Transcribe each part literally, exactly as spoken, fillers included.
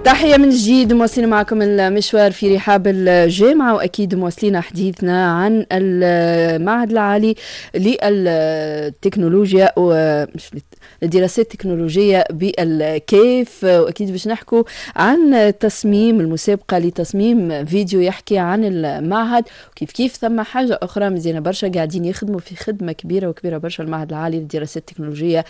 تحية من جديد، مواصلين معكم المشوار في رحاب الجامعة، وأكيد مواصلين حديثنا عن المعهد العالي للتكنولوجيا ومش الدراسات التكنولوجية بالكيف. وأكيد باش نحكوا عن تصميم المسابقة لتصميم فيديو يحكي عن المعهد، وكيف كيف ثم حاجة أخرى مزيانة برشا قاعدين يخدموا في خدمة كبيرة وكبيرة برشا المعهد العالي للدراسات التكنولوجية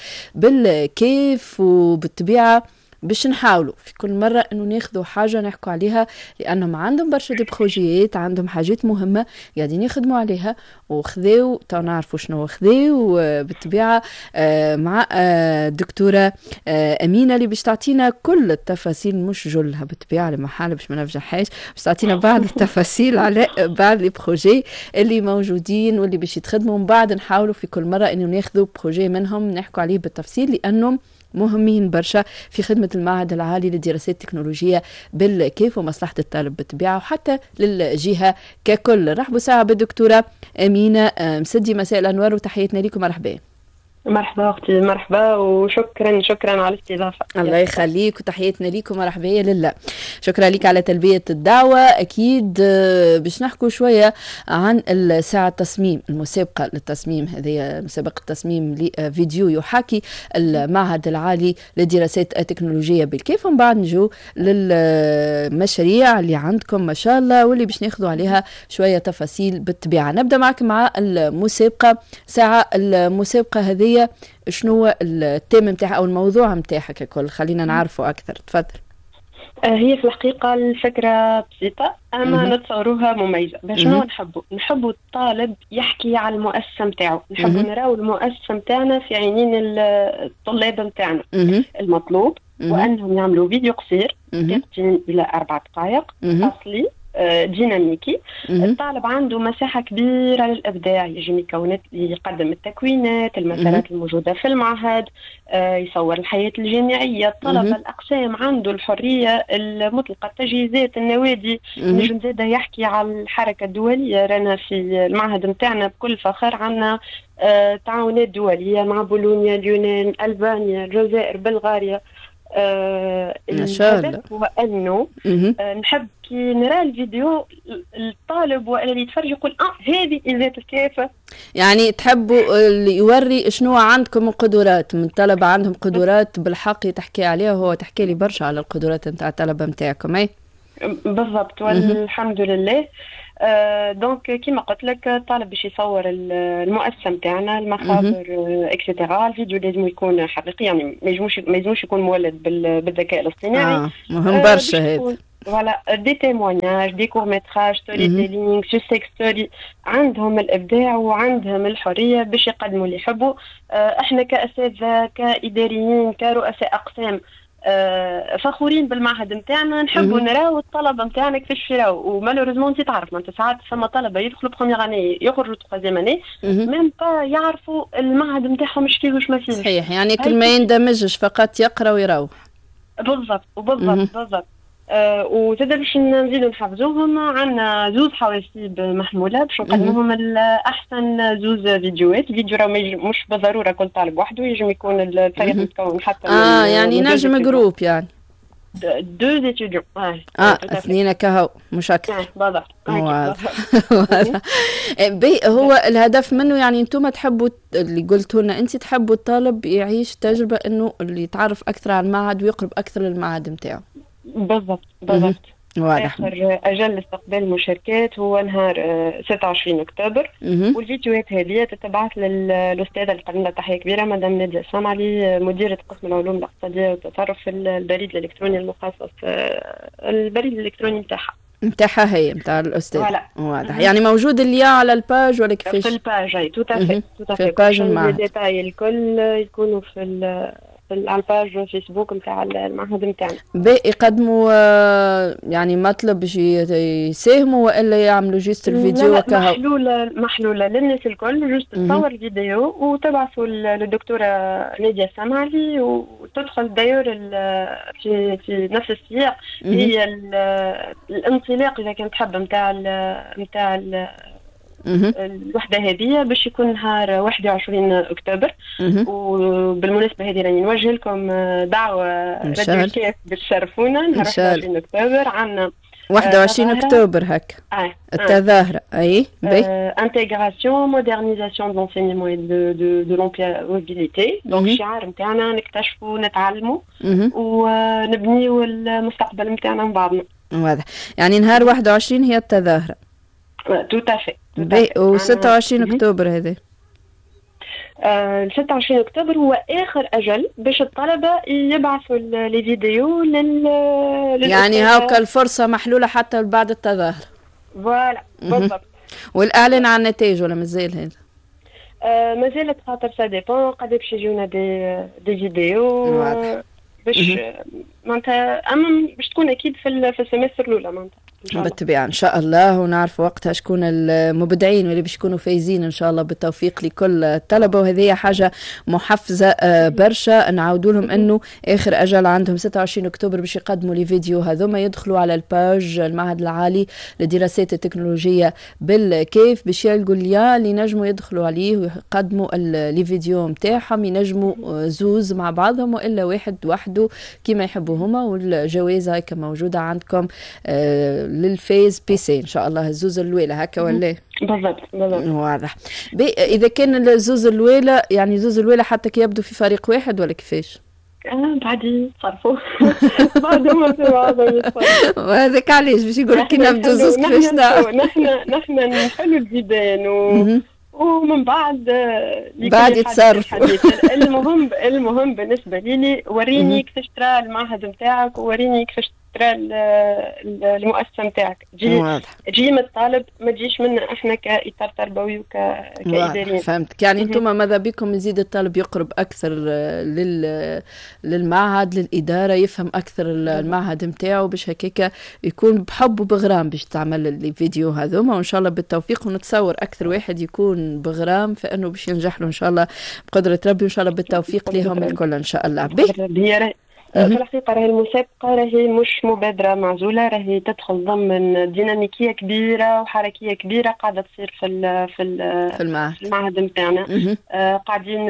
بالكيف. وبالطبيعة باش نحاولوا في كل مرة انه ناخذوا حاجة نحكوا عليها، لانهم عندهم برشا دي بروجيات، عندهم حاجات مهمة قاعدين يخدموا عليها وخذوا تو نعرفوا شنو خذوا. بالطبيعة مع الدكتورة أمينة اللي باش تعطينا كل التفاصيل، مش جلها بالطبيعة لمحالة باش ما نفجحهاش، باش تعطينا بعض التفاصيل على بعض لي بروجي اللي موجودين واللي باش يتخدموا. من بعد نحاولوا في كل مرة انه ناخذوا بروجي منهم نحكوا عليه بالتفصيل، لانهم مهمين برشا في خدمة المعهد العالي للدراسات التكنولوجية بالكيف ومصلحة الطالب بالطبيعة وحتى للجهة ككل. رحبوا ساعة بالدكتورة أمينة مسدي، مساء الأنوار وتحياتنا لكم. مرحبا. مرحبا اختي، مرحبا وشكرا شكرا على الاستضافه. الله يخليك وتحياتنا ليكم. مرحبا لله، شكرا لك على تلبيه الدعوه. اكيد باش نحكوا شويه عن الساعه التصميم، المسابقه للتصميم، هذه مسابقه تصميم لفيديو يحاكي المعهد العالي للدراسات التكنولوجيه بالكيف، ومن بعد نجو للمشاريع اللي عندكم ما شاء الله واللي باش ناخذوا عليها شويه تفاصيل بالطبيعه. نبدا معك مع المسابقه. ساعه المسابقه هذه شنو هو التيم نتاعها او الموضوع نتاعها ككل؟ خلينا نعرفه اكثر، تفضل. هي في الحقيقه الفكره بسيطه اما نتصوروها مميزه. شنو نحبوا؟ نحبوا الطالب يحكي على المؤسسه نتاعو، نحبوا نراو المؤسسه نتاعنا في عينين الطلاب نتاعنا. المطلوب وانهم يعملوا فيديو قصير دقيقتين الى اربع دقائق اصلي ديناميكي. الطالب عنده مساحة كبيرة للإبداع، يجي يكون يقدم التكوينات، المسارات الموجودة في المعهد، يصور الحياة الجامعية. الطلبة الأقسام عنده الحرية المطلقة، التجهيزات، النوادي. نجم زاده يحكي على الحركة الدولية. رانا في المعهد متاعنا بكل فخر عنا تعاونات دولية مع بولونيا، اليونان، ألبانيا، الجزائر، بلغاريا. آه الهدف هو انه آه نحب كي نرى الفيديو الطالب واللي يتفرج يقول اه هذه ذات الكيفه. يعني تحبوا اللي يوري شنو عندكم من قدرات، من طلبه عندهم قدرات بالحق تحكي عليها. هو تحكي لي برشا على القدرات نتاع الطلبه نتاعكم. اي بالضبط، والحمد لله. آه دونك كيما قلت لك الطالب باش يصور المؤسسه نتاعنا، المخابر اكسيتيرا. الفيديو لازم يكون حقيقي، يعني ما يلزموش ما يلزموش يكون مولد بالذكاء الاصطناعي. اه مهم برشا هذا. فوالا دي تيمونياج، دي كور ميتراج، ستوري تيلينغ، سوسيك ستوري. عندهم الابداع وعندهم الحريه باش يقدموا اللي يحبوا. آه احنا كاساتذه، كاداريين، كرؤساء اقسام آه فخورين بالمعهد نتاعنا. نحبوا نراو الطلبه نتاعنا كيفاش يراو. ومالوريزمون انت تعرف ما ساعات فما طلبه يدخلوا بروميير اني يخرجوا تخوازيام اني ميم با يعرفوا المعهد نتاعهم مش فيه وش ما فيه. صحيح، يعني كل ما يندمجش فقط يقرا ويروح. بالضبط وبالضبط بالضبط. آه وزاد باش نزيدو نحفزوهم، عندنا زوز حواسيب محموله باش نقدموهم احسن زوز فيديوهات. فيديو راه مش بالضروره كل طالب وحده، يجم يكون الفريق متكون حتى اه يعني نجم جروب يعني دو ستوديو. اه اه اثنين كهو مش اكثر. بالضبط. واضح. هو الهدف منه يعني انتم تحبوا اللي قلتوا لنا انت تحبوا الطالب يعيش تجربه انه اللي يتعرف اكثر على المعهد ويقرب اكثر للمعهد نتاعو. بالضبط بالضبط. واضح. آخر أجل استقبال المشاركات هو نهار ستة وعشرين أكتوبر. والفيديوهات هذه تتبعث للأستاذة اللي قدمنا تحية كبيرة مدام نادية السمعلي، مديرة قسم العلوم الاقتصادية والتصرف في البريد الإلكتروني المخصص، البريد الإلكتروني نتاعها. نتاعها هي نتاع الأستاذ. واضح. يعني موجود اللي على الباج ولا كيفاش؟ في الباج. أي توتافي توتافي. في الباج المعهد. الديتاي الكل يكونوا في ال على الباج فيسبوك نتاع المعهد نتاعنا. باقي يقدموا يعني مطلب باش يساهموا والا يعملوا جيست الفيديو وكهو؟ محلوله محلوله للناس الكل، جيست تصور الفيديو وتبعثوا للدكتوره نادية السمعلي وتدخل داير في في نفس السياق. هي الانطلاق اذا كانت تحب نتاع نتاع مهم. الوحده هذه باش يكون نهار واحد وعشرين اكتوبر. مهم. وبالمناسبه هذه راني نوجه لكم دعوه إن شاء راديو الله. الكاف باش تشرفونا نهار إن واحد شاء الله. وعشرين اكتوبر. عندنا واحد وعشرين أكتوبر هكا آه. التظاهرة. أي بي انتغراسيون مودرنيزاسيون دو لونسينيمون دو دو دو لومبلوابيليتي. دونك الشعار نتاعنا نكتشفوا نتعلموا مهم. ونبنيوا المستقبل نتاعنا من بعضنا. واضح. يعني نهار واحد وعشرين هي التظاهرة. تو تافي. بي و ستة وعشرين أكتوبر هذا. آه ستة وعشرين أكتوبر هو آخر أجل باش الطلبة يبعثوا لي فيديو لل يعني هاكا الفرصة محلولة حتى بعد التظاهرة. فوالا بالضبط. والإعلان عن النتائج ولا مازال هذا؟ آه مازالت خاطر سا ديبون قد باش يجيونا دي دي فيديو باش معناتها أما باش تكون أكيد في في السمستر الأولى معناتها. بالطبيعة إن شاء الله. ونعرف وقتها شكون المبدعين واللي باش يكونوا فايزين إن شاء الله بالتوفيق لكل الطلبة. وهذه حاجة محفزة برشا. نعاودوا لهم إنه آخر أجل عندهم ستة وعشرين أكتوبر باش يقدموا لي فيديو هذوما. يدخلوا على الباج المعهد العالي للدراسات التكنولوجية بالكيف باش يلقوا اللي اللي ينجموا يدخلوا عليه ويقدموا لي فيديو متاعهم. ينجموا زوز مع بعضهم وإلا واحد وحده كما يحبوا هما. والجوازة هيك موجودة عندكم آه للفيز بي سي ان شاء الله. الزوز الاولى هكا ولا بالضبط بالضبط واضح. اذا كان الزوز الاولى يعني الزوز الاولى حتى كي يبدو في فريق واحد ولا كيفاش؟ اه بعدين صرفوا بعدهم في بعضهم يتصرفوا. وهذاك علاش باش يقول كي نبدو زوز كيفاش نحن نحن نحلوا الجبان و ومن بعد بعد يتصرف. المهم المهم بالنسبه لي وريني كيفاش ترى المعهد نتاعك ووريني كيفاش ترى المؤسسه نتاعك. جي جي من الطالب ما تجيش منا احنا كاطار تربوي وكاداريين. فهمتك. يعني انتم ماذا بكم يزيد الطالب يقرب اكثر لل للمعهد للاداره يفهم اكثر المعهد نتاعو باش هكاك يكون بحب وبغرام باش تعمل الفيديو هذوما. وان شاء الله بالتوفيق. ونتصور اكثر واحد يكون بغرام فانه باش ينجح له ان شاء الله بقدره ربي. وان شاء الله بالتوفيق لهم الكل ان شاء الله. به في الحقيقة راهي المسابقة راهي مش مبادرة معزولة. راهي تدخل ضمن ديناميكية كبيرة وحركية كبيرة قاعدة تصير في ال في ال في المعهد, في المعهد نتاعنا. آه قاعدين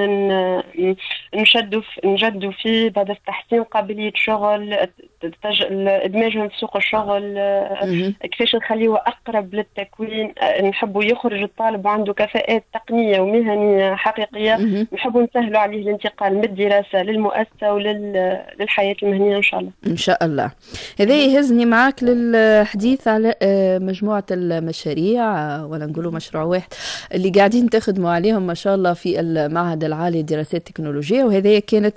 نشدوا نجدوا فيه بعد تحسين قابلية شغل ادماجهم في سوق الشغل. آه كيفاش نخليه اقرب للتكوين. آه نحبوا يخرج الطالب وعنده كفاءات تقنية ومهنية حقيقية. نحبوا نسهلوا عليه الانتقال من الدراسة للمؤسسة ولل الحياة المهنية إن شاء الله. إن شاء الله. هذا يهزني معك للحديث على مجموعة المشاريع ولا نقولوا مشروع واحد اللي قاعدين تخدموا عليهم ما شاء الله في المعهد العالي للدراسات التكنولوجية. وهذه كانت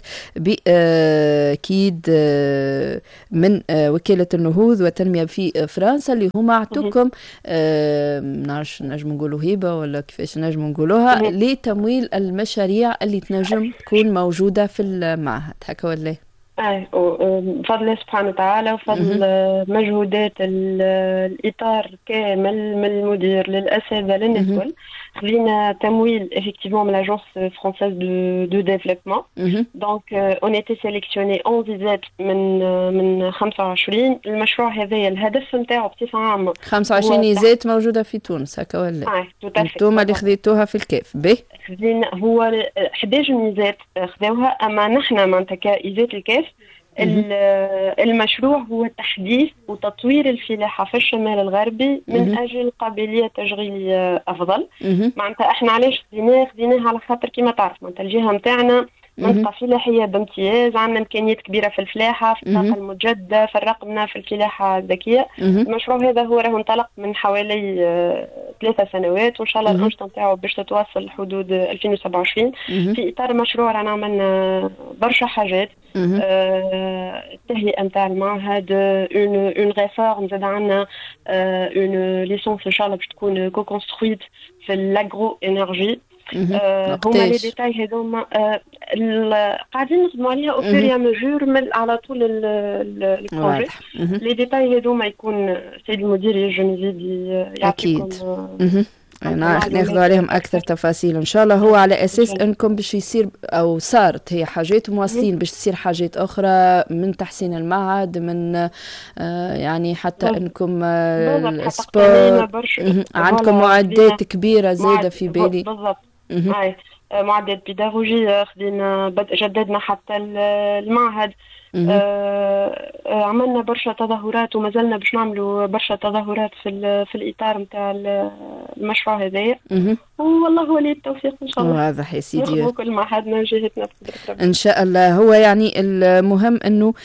بأكيد من وكالة النهوض والتنمية في فرنسا اللي هم أعطوكم نعرفش نجم نقولوا هبة ولا كيفاش نجم نقولوها لتمويل المشاريع اللي تنجم تكون موجودة في المعهد هكا ولا؟ اي بفضل الله سبحانه وتعالى وفضل مجهودات الاطار كامل من المدير للاساتذه للناس الكل. خذينا تمويل effectivement من لاجونس فرونسيز دو دو ديفلوبمون. دونك اون ايتي سيليكسيوني احد عشر من من خمسة وعشرين. المشروع هذا الهدف نتاعو بصفه عامه خمسة وعشرين ايزات موجوده في تونس هكا ولا؟ اه انتم اللي خذيتوها في الكيف به؟ خذينا هو احد عشر ميزات خذوها. اما نحن معناتها كايزات الكيف المشروع هو تحديث وتطوير الفلاحة في الشمال الغربي من أجل قابلية تشغيل أفضل. معناتها احنا علاش خديناه خديناه على خاطر كما تعرف معناتها الجهة متاعنا منطقة فلاحية بامتياز. عندنا إمكانيات كبيرة في الفلاحة في الطاقة المجددة في الرقمنة في الفلاحة الذكية. المشروع هذا هو راه انطلق من حوالي آه ثلاثة سنوات وإن شاء الله الأنشطة نتاعو باش تتواصل حدود ألفين وسبعة وعشرين. في إطار المشروع رانا عملنا برشا حاجات. التهيئة نتاع المعهد اون اون ريفورم زاد عندنا اون ليسونس ان شاء الله باش تكون كو كونسترويت في الاغرو انرجي. هما لي ديتاي هذوما قاعدين نخدموا عليها او فير يا مجور على طول البروجي. لي ديتاي هذوما يكون السيد المدير يجي يزيد يعطيكم ناخذ عليهم اكثر تفاصيل ان شاء الله. هو على اساس انكم باش يصير او صارت هي حاجات ومواصلين باش تصير حاجات اخرى من تحسين المعهد، من آه يعني حتى انكم آه السبور عندكم معدات كبيره زايده في بالي. بالضبط. هاي معدات بيداغوجيه خدينا جددنا حتى المعهد. آه عملنا برشا تظاهرات وما زلنا باش نعملوا برشا تظاهرات في في الاطار نتاع المشروع هذايا، والله ولي التوفيق ان شاء الله. واضح يا سيدي، كل معهدنا جهتنا ان شاء الله. هو يعني المهم انه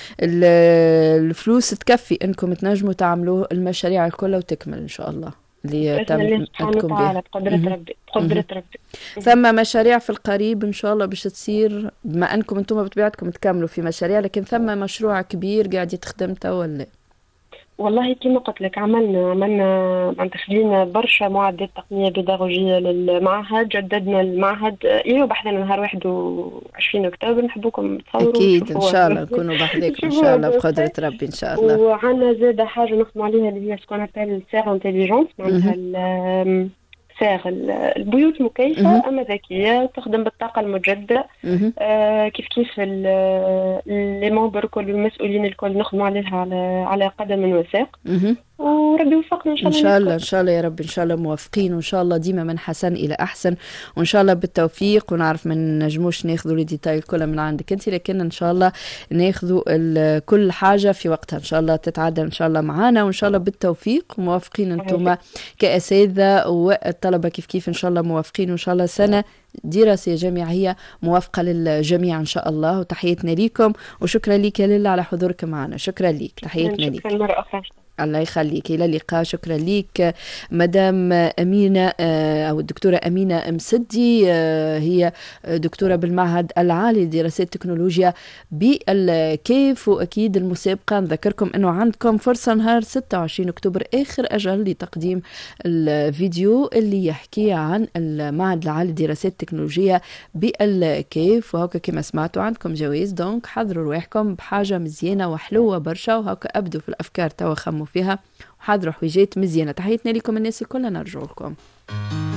الفلوس تكفي انكم تنجموا تعملوا المشاريع الكل وتكمل ان شاء الله اللي تم عندكم بها بقدرة ربي بقدرة ربي. ثم مشاريع في القريب ان شاء الله باش تصير، بما انكم انتم بطبيعتكم تكملوا في مشاريع، لكن ثم مشروع كبير قاعد يتخدم تو ولا؟ والله كما قلت لك عملنا عملنا معناتها خدينا برشا معدات تقنيه بيداغوجيه للمعهد، جددنا المعهد ايه وبحثنا نهار واحد وعشرين اكتوبر نحبوكم تصوروا. اكيد ان شاء الله نكونوا بحذاكم ان شاء الله بقدره ربي ان شاء الله. وعندنا زاده حاجه نخدموا عليها اللي هي سكون ابل سير انتيليجونس، معناتها ساغ البيوت مكيفة أما ذكية تخدم بالطاقة المجددة. آه كيف كيف اللي ممبر كل المسؤولين الكل نخدموا عليها على على قدم وساق، وربي يوفقنا ان شاء الله. ان شاء الله ان شاء الله يا رب، ان شاء الله موفقين، وان شاء الله ديما من حسن الى احسن، وان شاء الله بالتوفيق. ونعرف ما نجموش ناخذوا لي ديتاي كلها من عندك انت، لكن ان شاء الله ناخذوا كل حاجه في وقتها ان شاء الله تتعدل ان شاء الله معانا، وان شاء الله بالتوفيق. موافقين انتم كاساتذه والطلبه كيف كيف ان شاء الله موافقين، وان شاء الله سنه دراسية جامعية موافقة للجميع إن شاء الله. وتحياتنا ليكم وشكرا لك يا ليلى على حضورك معنا. شكرا لك، تحياتنا لك. شكرا مرة أخرى. الله يخليك، إلى اللقاء. شكرا لك مدام أمينة أو الدكتورة أمينة مسدي، هي دكتورة بالمعهد العالي لدراسات التكنولوجيا بالكيف. وأكيد المسابقة نذكركم أنه عندكم فرصة نهار ستة وعشرين أكتوبر آخر أجل لتقديم الفيديو اللي يحكي عن المعهد العالي لدراسات التكنولوجيا بالكيف. وهكا كما سمعتوا عندكم جوائز، دونك حضروا رواحكم بحاجة مزيانة وحلوة برشا، وهكا أبدوا في الأفكار توا خموا فيها وحضروا حويجات مزيانة. تحياتنا لكم الناس الكل، نرجع لكم.